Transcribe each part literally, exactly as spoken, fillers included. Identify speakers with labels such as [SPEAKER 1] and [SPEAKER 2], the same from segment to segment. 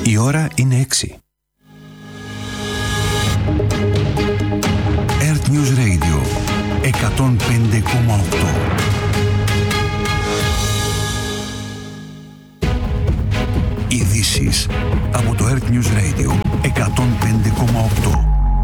[SPEAKER 1] Η ώρα είναι έξι. Earth News Radio εκατόν πέντε κόμμα οκτώ. Ειδήσεις από το Earth News Radio εκατόν πέντε κόμμα οκτώ.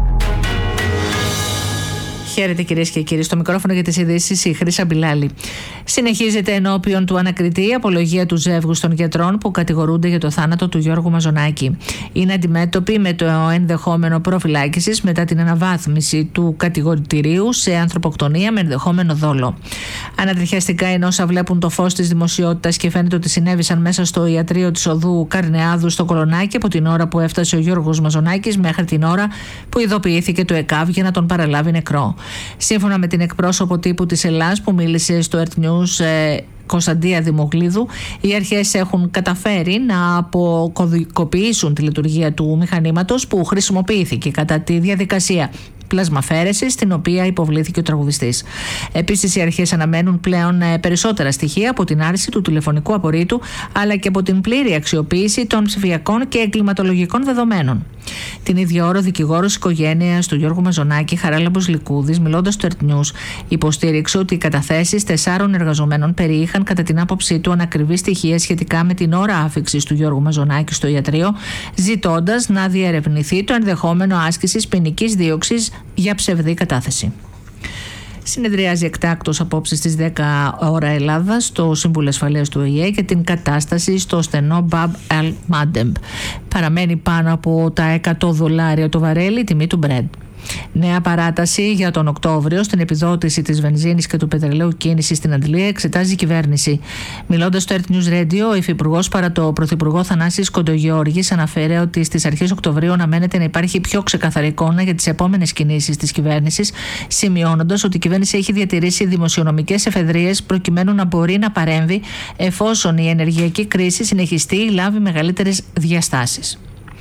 [SPEAKER 2] Χαίρετε κυρίες και κύριοι, στο μικρόφωνο για τις ειδήσεις η Χρύσα Μπιλάλη. Συνεχίζεται ενώπιον του ανακριτή η απολογία του ζεύγους των γιατρών που κατηγορούνται για το θάνατο του Γιώργου Μαζονάκη. Είναι αντιμέτωποι με το ενδεχόμενο προφυλάκησης μετά την αναβάθμιση του κατηγορητηρίου σε ανθρωποκτονία με ενδεχόμενο δόλο. Ανατριχιαστικά είναι όσα βλέπουν το φως της δημοσιότητας και φαίνεται ότι συνέβησαν μέσα στο ιατρείο της οδού Καρνεάδου στο Κολονάκι από την ώρα που έφτασε ο Γιώργος Μαζονάκης μέχρι την ώρα που ειδοποιήθηκε το ΕΚΑΒ για να τον παραλάβει νεκρό. Σύμφωνα με την εκπρόσωπο τύπου της Ελλάς που μίλησε στο Earth News, ε, Κωνσταντία Δημογλίδου, οι αρχές έχουν καταφέρει να αποκωδικοποιήσουν τη λειτουργία του μηχανήματος που χρησιμοποιήθηκε κατά τη διαδικασία πλασμαφέρεσης στην οποία υποβλήθηκε ο τραγουδιστής. Επίσης, οι αρχές αναμένουν πλέον περισσότερα στοιχεία από την άρση του τηλεφωνικού απορρίτου αλλά και από την πλήρη αξιοποίηση των ψηφιακών και εγκληματολογικών δεδομένων. Την ίδια ώρα, ο δικηγόρος οικογένειας του Γιώργου Μαζονάκη, Χαράλαμπος Λυκούδης, μιλώντας στο Earth News, υποστήριξε ότι οι καταθέσεις τεσσάρων εργαζομένων περιείχαν, κατά την άποψή του, ανακριβή στοιχεία σχετικά με την ώρα άφιξης του Γιώργου Μαζονάκη στο ιατρείο, ζητώντας να διερευνηθεί το ενδεχόμενο άσκησης ποινικής δίωξης για ψευδή κατάθεση. Συνεδριάζει εκτάκτως απόψε στις δέκα ώρα Ελλάδα στο Σύμβουλο Ασφαλείας του Ο Η Ε για την κατάσταση στο στενό Μπαμπ Αλ Μάντεμπ. Παραμένει πάνω από τα εκατό δολάρια το βαρέλι η τιμή του Brent. Νέα παράταση για τον Οκτώβριο στην επιδότηση της βενζίνης και του πετρελαίου κίνησης στην Αντλία εξετάζει η κυβέρνηση. Μιλώντας στο Earth News Radio, ο υφυπουργός παρά το πρωθυπουργό Θανάσης Κοντογιώργης αναφέρει ότι στις αρχές Οκτωβρίου αναμένεται να υπάρχει πιο ξεκαθαρή εικόνα για τις επόμενες κινήσεις της κυβέρνησης, σημειώνοντας ότι η κυβέρνηση έχει διατηρήσει δημοσιονομικές εφεδρείες προκειμένου να μπορεί να παρέμβει εφόσον η ενεργειακή κρίση συνεχιστεί ή λάβει μεγαλύτερες διαστάσεις.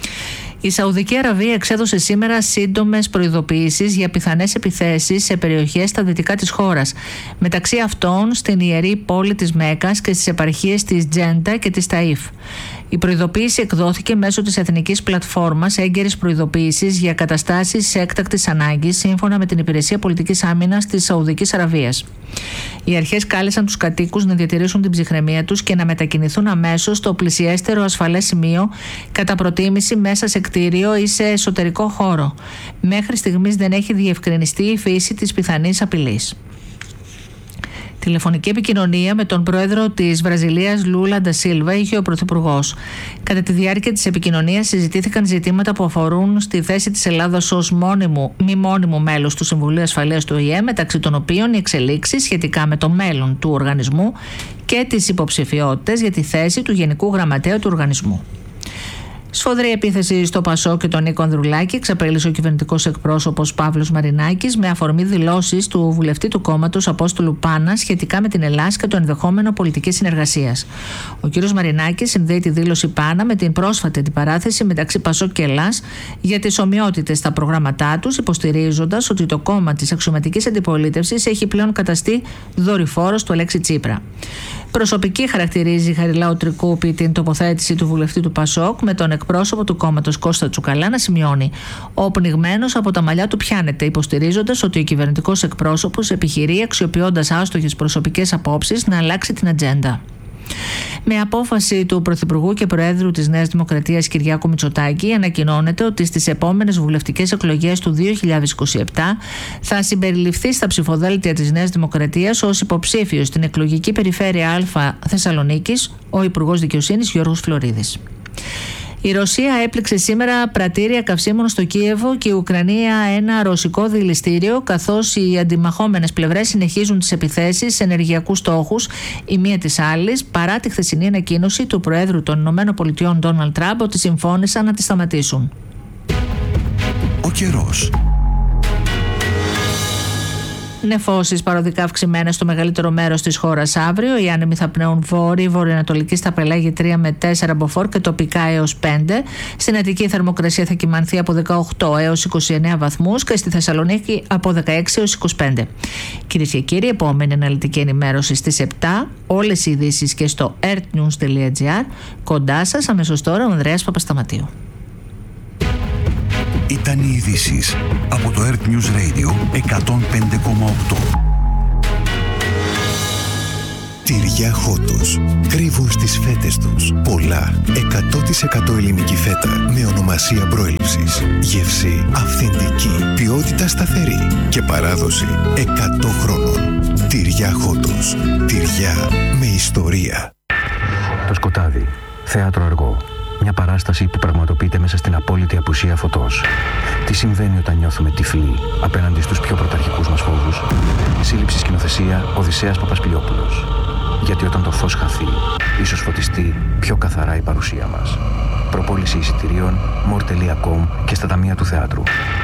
[SPEAKER 2] Η Σαουδική Αραβία εξέδωσε σήμερα σύντομες προειδοποιήσεις για πιθανές επιθέσεις σε περιοχές στα δυτικά της χώρας, μεταξύ αυτών στην ιερή πόλη της Μέκκας και στις επαρχίες της Τζέντα και της Ταΐφ. Η προειδοποίηση εκδόθηκε μέσω της Εθνικής Πλατφόρμας Έγκαιρης Προειδοποίησης για καταστάσεις έκτακτης ανάγκης, σύμφωνα με την Υπηρεσία Πολιτικής Άμυνας της Σαουδικής Αραβίας. Οι αρχές κάλεσαν τους κατοίκους να διατηρήσουν την ψυχραιμία τους και να μετακινηθούν αμέσως στο πλησιέστερο ασφαλές σημείο, κατά προτίμηση μέσα σε κτίριο ή σε εσωτερικό χώρο. Μέχρι στιγμής δεν έχει διευκρινιστεί η φύση της πιθανής απειλής. Τηλεφωνική επικοινωνία με τον πρόεδρο της Βραζιλίας Λούλα ντα Σίλβα είχε ο πρωθυπουργός. Κατά τη διάρκεια της επικοινωνίας συζητήθηκαν ζητήματα που αφορούν στη θέση της Ελλάδας ως μόνιμου, μη μόνιμου μέλος του Συμβουλίου Ασφαλείας του Ο Η Ε, μεταξύ των οποίων οι εξελίξεις σχετικά με το μέλλον του οργανισμού και τις υποψηφιότητες για τη θέση του Γενικού Γραμματέα του οργανισμού. Σφοδρή επίθεση στο Πασόκ και τον Νίκο Ανδρουλάκη εξαπέλυσε ο κυβερνητικός εκπρόσωπος Παύλος Μαρινάκης με αφορμή δηλώσεις του βουλευτή του κόμματος Απόστολου Πάνα σχετικά με την Ελλάς και το ενδεχόμενο πολιτικής συνεργασίας. Ο κ. Μαρινάκης συνδέει τη δήλωση Πάνα με την πρόσφατη αντιπαράθεση μεταξύ Πασόκ και Ελλάς για τις ομοιότητες στα προγράμματά τους, υποστηρίζοντας ότι το κόμμα της αξιωματικής αντιπολίτευσης έχει πλέον καταστεί δορυφόρος του Αλέξη Τσίπρα. Προσωπική χαρακτηρίζει η Χαριλάου Τρικούπη την τοποθέτηση του βουλευτή του Πασόκ, με τον εκπρόσωπο του κόμματος Κώστα Τσουκαλά να σημειώνει: ο πνιγμένος από τα μαλλιά του πιάνεται, υποστηρίζοντας ότι ο κυβερνητικός εκπρόσωπος επιχειρεί, αξιοποιώντας άστοχες προσωπικές απόψεις, να αλλάξει την ατζέντα. Με απόφαση του Πρωθυπουργού και Προέδρου της Νέας Δημοκρατίας Κυριάκου Μητσοτάκη, ανακοινώνεται ότι στις επόμενες βουλευτικές εκλογές του δύο χιλιάδες είκοσι επτά θα συμπεριληφθεί στα ψηφοδέλτια της Νέας Δημοκρατίας ως υποψήφιος στην εκλογική περιφέρεια Α Θεσσαλονίκης ο Υπουργός Δικαιοσύνης Γιώργος Φλωρίδης. Η Ρωσία έπληξε σήμερα πρατήρια καυσίμων στο Κίεβο και η Ουκρανία ένα ρωσικό δηληστήριο, καθώς οι αντιμαχόμενες πλευρές συνεχίζουν τις επιθέσεις σε ενεργειακούς στόχους η μία της άλλης, παρά τη χθεσινή ανακοίνωση του Προέδρου των ΗΠΑ Ντόναλντ Τραμπ ότι συμφώνησαν να τη σταματήσουν.
[SPEAKER 1] Ο καιρός.
[SPEAKER 2] Νεφώσεις παροδικά αυξημένες στο μεγαλύτερο μέρος της χώρας αύριο. Οι άνεμοι θα πνέουν βόρειοι, βορειοανατολική στα πελάγη τρία με τέσσερα μποφόρ και τοπικά έως πέντε. Στην Αττική η θερμοκρασία θα κυμανθεί από δεκαοκτώ έως είκοσι εννέα βαθμούς και στη Θεσσαλονίκη από δεκαέξι έως είκοσι πέντε. Κυρίες και κύριοι, επόμενη αναλυτική ενημέρωση στις επτά. Όλες οι ειδήσεις και στο ertnews τελεία gr. Κοντά σας αμέσως τώρα ο Ανδρέας Παπασταματίου.
[SPEAKER 1] Ήταν οι ειδήσεις από το Earth News Radio εκατόν πέντε κόμμα οκτώ.
[SPEAKER 3] Τυριά Χότος. Κρύβουν στις φέτες τους πολλά εκατό τοις εκατό ελληνική φέτα με ονομασία προέλευσης. Γεύση αυθεντική, ποιότητα σταθερή και παράδοση εκατό χρόνων. Τυριά Χότος. Τυριά με ιστορία.
[SPEAKER 4] Το σκοτάδι. Θέατρο αργό. Μια παράσταση που πραγματοποιείται μέσα στην απόλυτη απουσία φωτός. Τι συμβαίνει όταν νιώθουμε τυφλοί απέναντι στους πιο πρωταρχικούς μας φόβους. Σύλληψη σκηνοθεσία Οδυσσέας Παπασπιλιόπουλος. Γιατί όταν το φως χαθεί, ίσως φωτιστεί πιο καθαρά η παρουσία μας. Προπόληση εισιτηρίων μορ τελεία κομ και στα ταμεία του θεάτρου.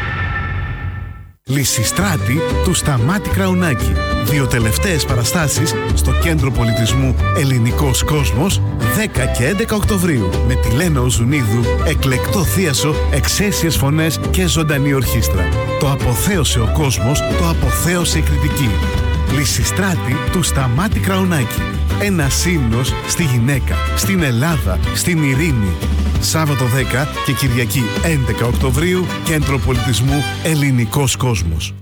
[SPEAKER 5] Λυσιστράτη του Σταμάτη Κραουνάκη. Δύο τελευταίες παραστάσεις στο Κέντρο Πολιτισμού Ελληνικός Κόσμος δέκα και έντεκα Οκτωβρίου με τη Λένα Οζουνίδου, εκλεκτό θίασο, εξαίσιες φωνές και ζωντανή ορχήστρα. Το αποθέωσε ο κόσμος, το αποθέωσε η κριτική. Λυσιστράτη του Σταμάτη Κραουνάκη. Ένας ύμνος στη γυναίκα, στην Ελλάδα, στην ειρήνη. Σάββατο δέκα και Κυριακή έντεκα Οκτωβρίου, Κέντρο Πολιτισμού Ελληνικός Κόσμος.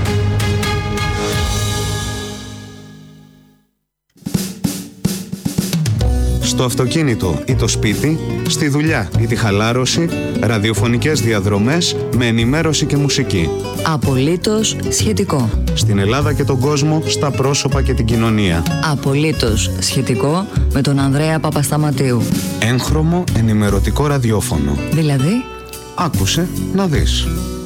[SPEAKER 6] Στο αυτοκίνητο ή το σπίτι, στη δουλειά ή τη χαλάρωση, ραδιοφωνικές διαδρομές με ενημέρωση και μουσική.
[SPEAKER 7] Απολύτως σχετικό.
[SPEAKER 6] Στην Ελλάδα και τον κόσμο, στα πρόσωπα και την κοινωνία.
[SPEAKER 7] Απολύτως σχετικό με τον Ανδρέα Παπασταματίου.
[SPEAKER 6] Έγχρωμο ενημερωτικό ραδιόφωνο.
[SPEAKER 7] Δηλαδή,
[SPEAKER 6] άκουσε να δεις.